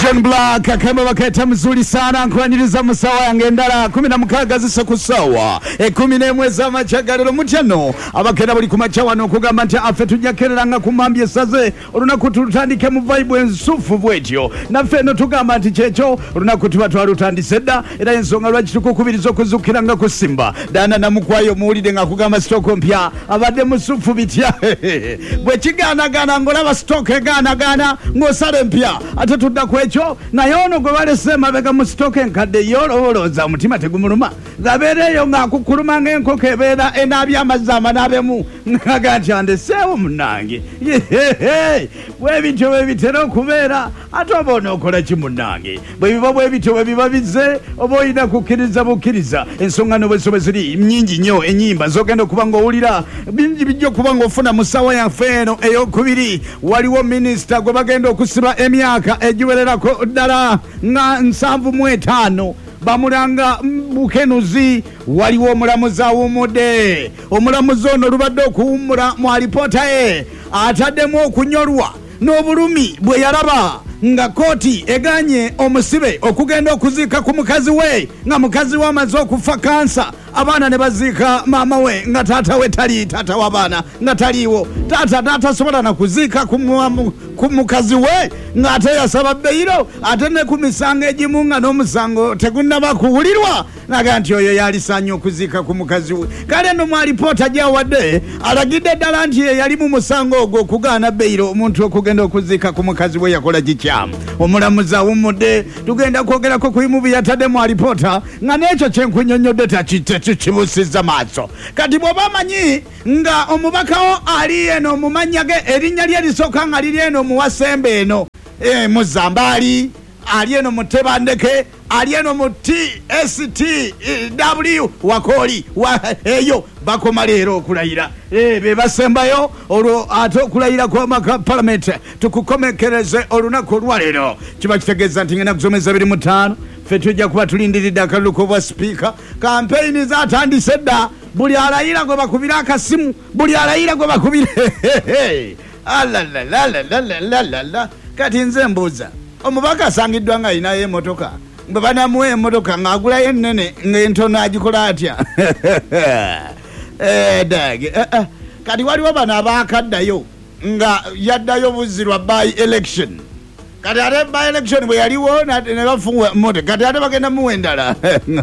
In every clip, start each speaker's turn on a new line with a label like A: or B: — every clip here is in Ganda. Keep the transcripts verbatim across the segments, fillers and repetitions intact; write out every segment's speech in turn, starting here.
A: John Black kama wakati mzuri sana nkwanyiriza musawa yange ndala kumi na mukaga zisa kusawa e kumi n'emwe z'amachagaliro mutano abakera buli kumachawa n'okugamba nti affe tujjakereranga kumambye saze olunaku tulutandike mu vibe ensufu bwetyo naffe no tugamba nti kyekyo olunaku tuba twalutandise dda era ensonga lwaki tukukubiriza okuzukiranga ku Simba dana namukwayo muwulire nga kugamba stoko mpya abadde musufu bitya bwe kigaanagaana ng'olaba stoko egaanagaana ng'osala empya ate tudda ku ekyo naye ono gwe balese emabega mu sitoka enkadde yoolowolooza omutima tegumuluma gabeereeyo ng'akukuluma ng'enkoko ebeera enaabya amazzi amanaabemu ngaga nti andeseewo munnange bwe bityo bwe bitera okubeera ate oba onookola ki munnange bwe biba bwe bityo bwe biba bizze oba olina kukkiriza bukkiriza ensonga no bwe ziba ziri nnyingi nnyo ennyimba z'ogenda okuba ng'owulira bingi bijja okuba ng'ofuna mu ssawa yaffe eno ey'okubiri waliwo minisita gwe bagenda okusiba emyaka egiwererako ddala nga nsanvu mu etaano bamulanga bukenuzi waliwo omulamuzi awumudde omulamuzi ono lubadde okuwummula mu alipoota ye ataddemu okunyolwa n'obulumi bwe yalaba nga kooti eganye omusibe okugenda okuziika ku mukazi we nga mukazi we amaze okufa kansa abaana ne baziika maama we nga taata we tali taata w'abaana nga taliiwo taata n'atasobola na kuziika ku mukazi we ng'ate yasaba beyiro ate ne ku misango egimu nga n'omusango tegunnaba kuwulirwa naga nti oyo yalisaanye okuziika ku mukazi we kale no mu alipoota gy'awadde alagidde ddala nti ye yali mu musango ogwo okugaana beyiro omuntu okugenda okuziika ku mukazi we yakola gikyamu omulamuzi awummudde tugenda kwogerako ku bimu bye yatadde mu alipoota nga n'ekyo kyenkunnyonnyodde takibusizza maaso kati bw'oba amanyi nga omubakawo ali eno mu mannya ge erinnya lye lisooka nga liri eno mu wasembe eno e, mu Zambaali ali eno mu Tebandeke ali eno mu T S T W Wakoli wa, eyo bakoma leero okulayira e, be basembayo olwo ate okulayira kw'amaka palamenti tukukomekereze olunaku olwaleero kiba kitegeeza nti ngenda kusomesa biri mu ttaano ffe tujja kuba tulindiridde akalulu k'obwa sipiika kampeyini zatandise dda buli alayira gwe bakubira akasimu buli alayira gwe bakubira alalalalalalalala kati nze mbuuza omubaka asangiddwa nga alinayo emmotoka bwe banamuwa emmotoka ng'agulayo ennene ng'entono agikola atya dage kati waliwo bano abaakaddayo nga yaddayo buzirwa by election kati ate by election bwe yaliwo ne bafuwa moto kati ate bagenda muwa endala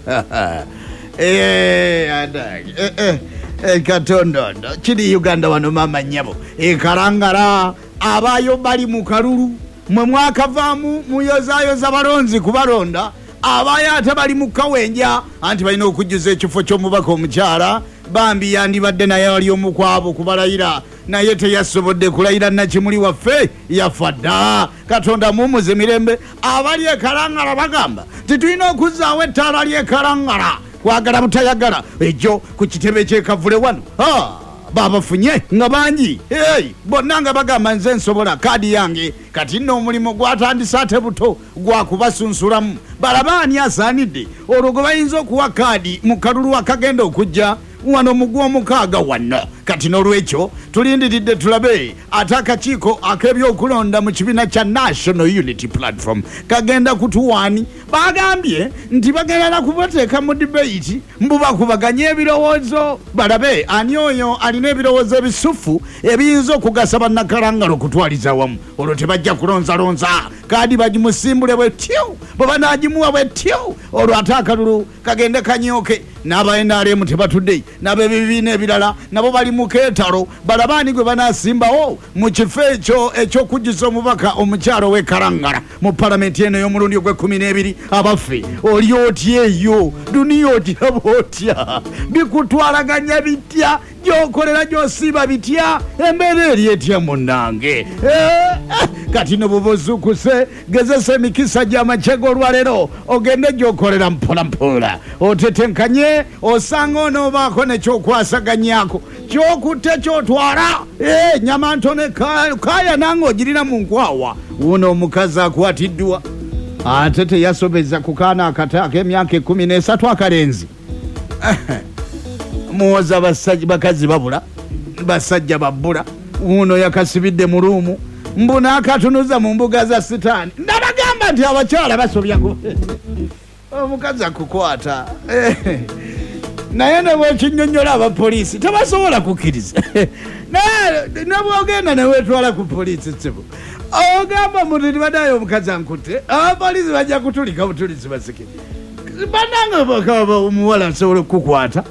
A: adage katondondo kiri Uganda wano mama nnyabo ekalangala abayo bali mu kalulu mwe mwakavaamu muyozaayoza balonzi kubalonda abayo ate bali mu kawenja anti balina okujjuza ekifo ky'omubaka omukyala bambi yandibadde naye ali omukwabo kubalayira naye teyasobodde kulayira nakimuli waffe yafa dda katonda mumuze mirembe abali ekalangala bagamba titulina okuzzaawo ettaala lyekalangala kwagala butayagala ekyo ku kitebe kyekavule wano babafunye nga bangi hey, bonna nga bagamba nze nsobola kaadi yange kati nno omulimu gwatandise ate buto gwakubasunsulamu balabaani asaanidde olwo gwe bayinza okuwa kaadi mu kalulu akagenda okujja wano mugwa omukaaga wano kati n'olwekyo tulindiridde tulabe ate akakiiko ak'ebyokulonda mu kibiina kya National Unity Platform kagenda kutuwaani bagambye nti bagenda kubateeka mu debate mbubakubaganya ebirowoozo balabe ani oyo alina ebirowoozo ebisufu ebiyinza okugasa bannakalangala okutwaliza wamu olwo tebajja kulonzalonza kaadi bagimusimbule bwetyo bwe banaagimuwa bwetyo olwo ate akalulu kagende kanyooke n'aba N R M tebatudde n'ab'ebibiina ebirala nabo bali mu keetalo balabaani gwe banaasimbawo mu kifo ekyo eky'okujjuza omubaka omukyalo w'ekalangala mu palamenti eno y'omulundi ogw'ekkumi n'ebiri abaffe oli otya eyo duniya otya bwotya bikutwalaganya bitya gyokolera gyosiiba bitya embeera eri etya munnange kati no bubuzukuse gezesa emikisa gy'amacego olwaleero ogende gyokolera mpolampola otetenkanye osanga onoobaako nekyokwasaganyaako kyokutte kyotwala nyama ntone kaya nange ogirina mu nkwawa wuno omukazi akwatiddwa ate teyasobeza ku kaana akata ak'emyaka ekkumi n'esatu akalenzi muwoza basajja bakazi babula basajja babbula wuno yakasibidde mu luumu mbuna akatunuza mu mbuga za sitaani ndabagamba okimanyi nti abakyala basobya omukazi akukwata naye ne bwekinyonnyola abapoliisi tebasobola kukkiriza nabwogenda newetwala ku poliisi sibu ogamba muntu tibadayo omukazi ankutte abapoliisi bajja kutulika butulizi basike bananga bakaba omuwala asobola okukukwata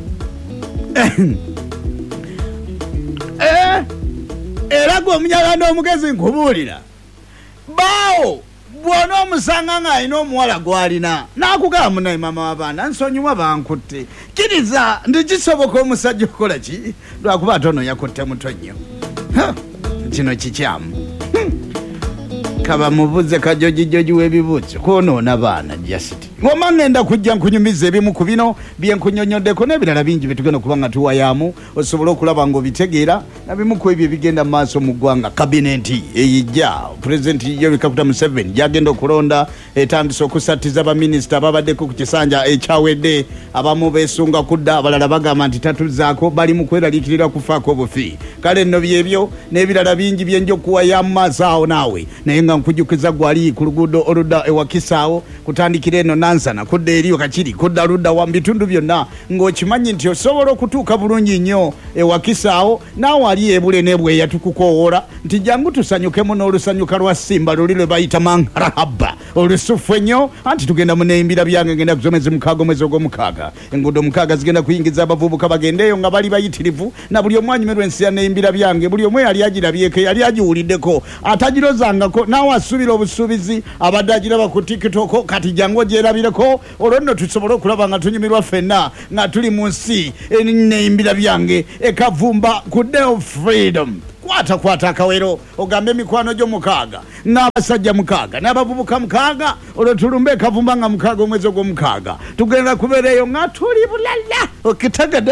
A: era gwe omunyala n'omugezi nkubuulira baawo bwona omusanga ng'alina omuwala gw'alina n'akugamba munaye mama w'abaana nsonyiwa bankutte kiriza ndi kisoboka omusajja okukola ki lwakuba ate ono yakutte muto nnyo kino kikyamu kaba mubuze kajojijoji w'ebibuuzo kwonoona baana jasiti ngoma ngenda kujja nkunyumiza ebimu ku bino byenkunyonyoddeko n'ebirala bingi byetugenda okuba nga tuwayaamu osobola okulaba ng'obitegeera na bimu ku ebyo ebigenda mu maaso mu ggwanga kabinenti eyijja pulezidenti Yoweri Kaguta Museveni gyagenda okulonda etandise okusattiza baminisita ababaddeko ku kisanja ekyawedde abamu beesunga kudda abalala bagamba nti tatuzaako bali mu kweraliikirira kufaako obufi kale nno byebyo n'ebirala bingi byenja okuwayaamu maaso awo naawe naye nga nkujukiza gwali ku luguudo oludda ewa Kisaawo kutandikira eno nansana kudda eriyo kakiri kudda ludda wa bitundu byonna ng'okimanyi nti osobola okutuuka bulungi nnyo ewa Kisaawo naawe ali ebule n'ebweya tukukoowola nti jangu tusanyukemu n'olusanyuka lwa Simba luli lwe bayita mangarahaba olusufu ennyo anti tugenda mu neeyimbira byange ngenda kuzomezi mukaaga omwezi ogw'omukaaga enguudo mukaaga zigenda kuyingiza abavubuka bagendeeyo nga bali bayitirivu na buli omu anyumirwa ensi ya neeyimbira byange buli omu yali agirabyeko yali agiwuliddeko atagirozangako naawe asuubira obusuubizi abadde agiraba ku tikitoko kati jangu ogyerabireko olwo nno tusobole okulaba nga tunyumirwa ffenna nga tuli mu nsi neeyimbira byange ekavumba ku Day of Freedom kwata kwata akawero ogambe emikwano gyo mukaaga n'abasajja mukaaga n'abavubuka mukaaga olwo tulumbe ekavumba nga mukaaga omwezi ogw'omukaaga tugenda kubeera eyo nga tuli bulala okitegede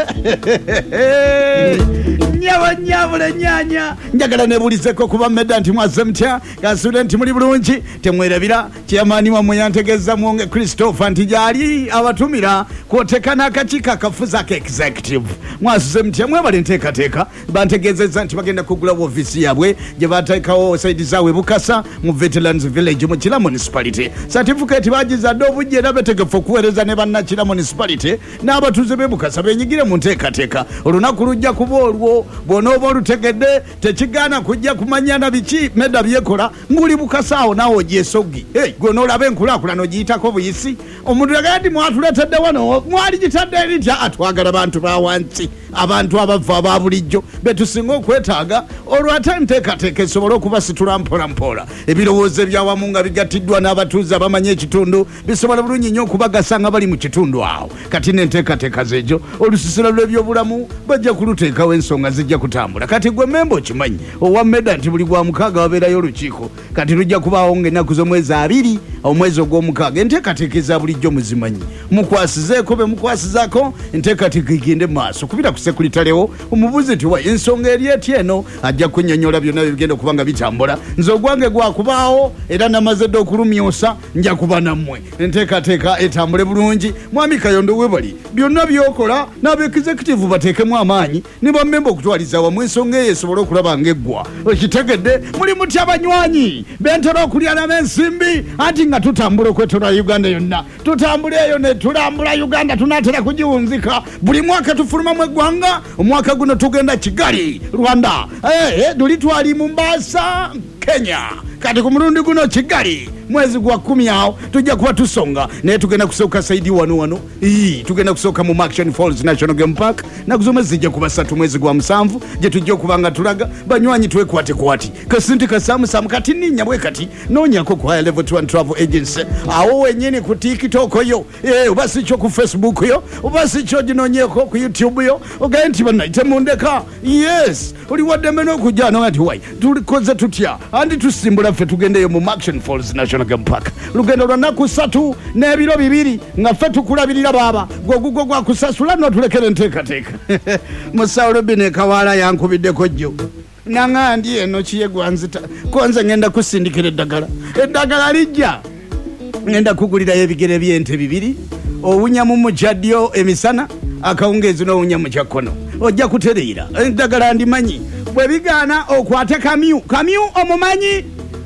A: nyaba nyabula nyanya njagala nebuulizeko kuba mmedda nti mwaze mutya kansule nti muli bulungi temwerabira kyamaani wammwe yantegeeza mwonge Christopher nti gyali abatumira kwoteka n'akakiiko akafuzi aka executive mwasuze mutya mwebale nteekateeka bantegeezezza nti bagenda kugula ofiisi yaabwe gye bateekawo saidi zaabwe Bukasa mu Veterans Village mu Kira Municipality certificate bagizadde obujja era betegefu okuweereza ne bannakira Municipality n'abatuuze b'e Bukasa benyigire mu nteekateeka olunaku lujja kuba olwo bw'onooba olutegedde tekigaana kujja kumanyana biki medda byekola nguli Bukasa awo naawe ogyesogi gwe onoolaba enkulaakulana ogiyitako buyisi omuntu yagala nti mwatuleetedde wano mwali gitadde eritya atwagala bantu bawansi abantu abava aba bulijjo betusinga okwetaaga olwo ate enteekateeka esobole okubasitula mpola mpola ebirowoozo ebyawamu nga bigattiddwa n'abatuuze abamanyi ekitundu bisobola bulungi nnyo okubagasa nga bali mu kitundu awo kati n'enteekateeka zeegyo olususiro lw'ebyobulamu bajja kuluteekawo ensonga zijja kutambula kati gwe memba okimanyi owammedda nti buli gwa mukaaga wabeerayo olukiiko kati lujja kubaawo ng'ennaku z'omwezi abiri omwezi ogw'omukaaga enteekateeka eza bulijjo muzimanyi mukwasizeeko be mukwasizaako enteekateeka igende mu maaso kubira ku sekuritalewo omubuuzi nti wa ensonga eri eti eno ajja kunnyonnyola byonna bigenda okuba nga bitambula nze ogwange gwakubaawo era namaze dde okulumyosa nja kuba nammwe enteekateeka etambule bulungi mwami Kayondo webali byonna byokola n'abaexecutive bateekemu amaanyi ne bammemba okutwaliza wamu ensonga eyo esobole okulaba ng'eggwa okitegedde muli mutya abanywanyi bentera okulyana n'ensimbi anti nga tutambula okwetola Uganda yonna tutambula eyo ne tulambula Uganda tunaatera kugiwunzika buli mwaka tufulumamu eggwanga omwaka guno tugenda Kigali Rwanda eh duli twali Mombasa Kenya kati ku mulundi guno Kigali mwezi gwa kumi awo tujja kuba tusonga naye tugenda kusooka saidi wano wano ii tugenda kusooka mu Action Falls National Game Park nakuzo zijja kuba ssatu mwezi gwa musanvu gye tujja okubanga tulaga banywanyi twekwate kwati kasinti kasamu samu kati ninnya bwe kati noonyako ku Higher Level one Travel Agency awo wenyini ku TikTok yo eh oba si kyo ku Facebook yo oba si kyo ginoonyeko ku YouTube yo ogaye nti bannayite mundeka yes oli waddembe n'okujja no ati wai tulikoze tutya andi tusimbula ffe tugendeyo mu Action Falls National Game Park lugendo lwa nnaku ssatu n'ebiro bibiri nga ffe tukulabirira baaba gwogugwo gwakusasula n'otulekera enteekateeka musawo Robin Kawaala yankubiddeko jjo nangandi eno kiye gwanzita konze ngenda kusindikira eddagala eddagala lijja ngenda kugulirayo ebigere by'ente bibiri owunya mu mujaddyo emisana akawungeezi n'owunya mu kyakkono ojja kutereera eddagala ndimanyi bwe bigaana okwate kamyu kamyu omumanyi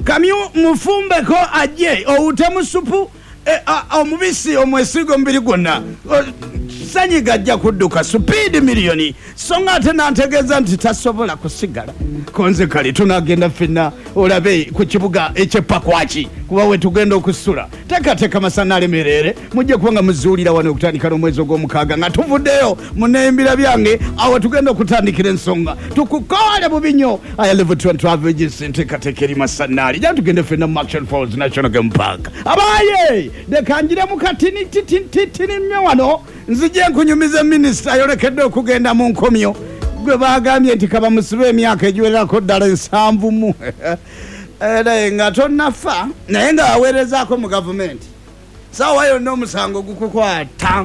A: kamyu mufumbeko ajje owutemu supu omubisi omwesigo mbiri gwonna sanyiga ajja kudduka supiidi miliyoni so nga ate nantegeeza nti tasobola kusigala konze kale tunagenda ffenna olabe ku kibuga ekyepakwaki kuba we tugenda okusula teekateeka masana alemerere mujje kuba nga muzuulira wano okutandika n'omwezi ogw'omukaaga nga tuvuddeyo muneyimbira byange awo tugenda okutandikira ensonga tukukoole bubi nnyo aya level twenty-two agency nteekateeka eri masanaali jja tugende ffenna mu Action Falls National Game Park abaaye dekanjire mu katini titini nnyo wano nzije nkunyumiza minisita ayolekedde okugenda mu nkomyo gwe bagambye nti kaba musibe emyaka egiwererako ddala ensanvu mu era nga tonnafa naye nga waweerezaako mu gavumenti saawa yonna omusango gukukwata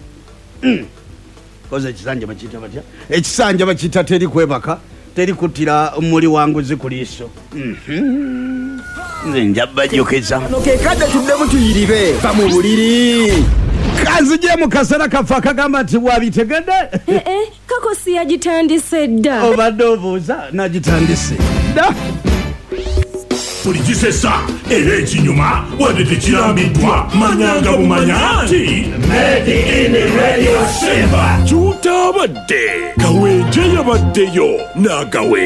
A: koze ekisanja bakiyita batya ekisanja bakiyita teri kwebaka teri kuttira muli wanguzi ku liiso nze njabajjukeza
B: nokekadde tuddemu tuyiribe va mu buliri
A: kanzije mu kaseera kaffe akagamba nti bwabitegedde
C: kakosi yagitandise dda
A: obadde obuuza nagitandise dda
D: buli kisesa era ekinyuma wadde tekirambiddwa manyanga bumanya nti Made in Radio Simba kyutabadde kawenje yabaddeyo n'agawe